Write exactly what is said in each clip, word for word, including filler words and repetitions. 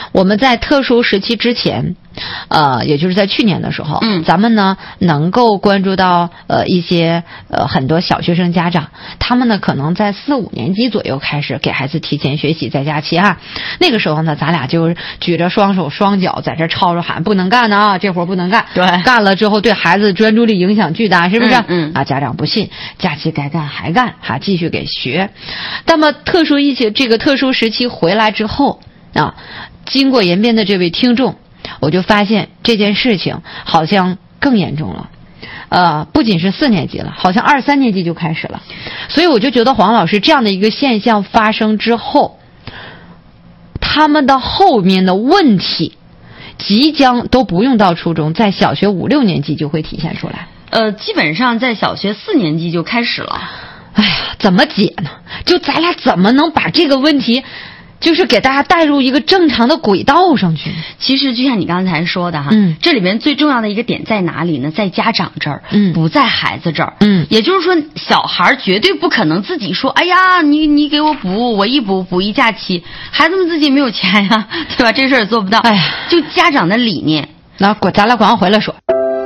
我们在特殊时期之前，呃，也就是在去年的时候， 嗯， 咱们呢能够关注到呃一些呃很多小学生家长，他们呢可能在四五年级左右开始给孩子提前学习在假期啊。那个时候呢，咱俩就举着双手双脚在这吵着喊不能干呢啊，这活不能干。 对， 干了之后对孩子专注力影响巨大，是不是？ 嗯嗯啊，家长不信，假期该干还干，哈，继续给学。那么特殊一些这个特殊时期回来之后啊，经过延边的这位听众，我就发现这件事情好像更严重了。呃，不仅是四年级了，好像二三年级就开始了。所以我就觉得黄老师这样的一个现象发生之后，他们的后面的问题即将都不用到初中，在小学五六年级就会体现出来。 呃，基本上在小学四年级就开始了。 哎呀，怎么解呢？就咱俩怎么能把这个问题就是给大家带入一个正常的轨道上去？ 其实就像你刚才说的哈， 嗯， 这里面最重要的一个点在哪里呢？在家长这儿， 嗯， 不在孩子这儿， 嗯， 也就是说，小孩绝对不可能自己说，哎呀，你你给我补，我一补补一假期，孩子们自己没有钱呀，对吧？这事儿做不到。 哎呀， 就家长的理念。 那咱俩广告回来说。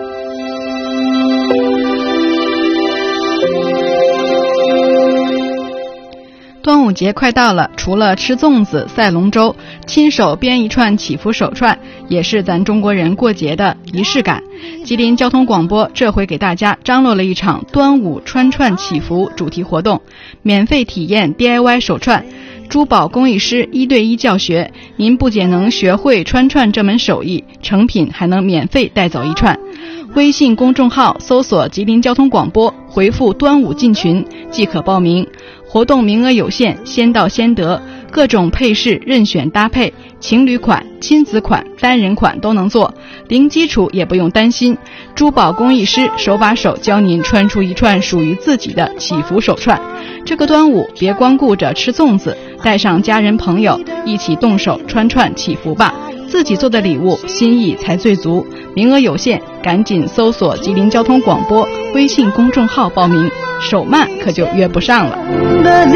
端午节快到了，除了吃粽子、赛龙舟，亲手编一串祈福手串，也是咱中国人过节的仪式感。吉林交通广播这回给大家张罗了一场端午穿串祈福主题活动，免费体验 D I Y 手串，珠宝工艺师一对一教学，您不仅能学会穿串这门手艺，成品还能免费带走一串。微信公众号搜索吉林交通广播，回复端午进群即可报名。活动名额有限，先到先得，各种配饰任选搭配，情侣款、亲子款、单人款都能做，零基础也不用担心。珠宝工艺师手把手教您穿出一串属于自己的祈福手串。这个端午别光顾着吃粽子，带上家人朋友一起动手穿串祈福吧，自己做的礼物心意才最足。名额有限，赶紧搜索吉林交通广播微信公众号报名，手慢可就约不上了。